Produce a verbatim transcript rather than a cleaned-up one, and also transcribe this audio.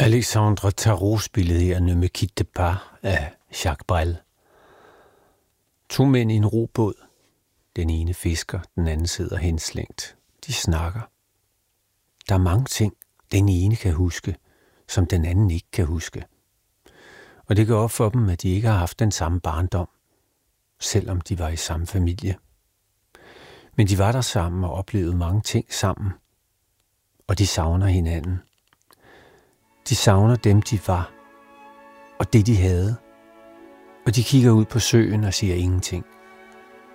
Alexandre Tarot spillede her Ne me quitte pas af Jacques Brel. To mænd i en robåd. Den ene fisker, den anden sidder henslængt. De snakker. Der er mange ting, den ene kan huske, som den anden ikke kan huske. Og det går op for dem, at de ikke har haft den samme barndom, selvom de var i samme familie. Men de var der sammen og oplevede mange ting sammen. Og de savner hinanden. De savner dem, de var, og det, de havde. Og de kigger ud på søen og siger ingenting.